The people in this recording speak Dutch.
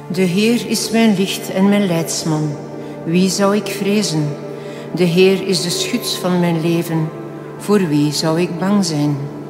De Heer is mijn licht en mijn leidsman. Wie zou ik vrezen? De Heer is de schuts van mijn leven. Voor wie zou ik bang zijn?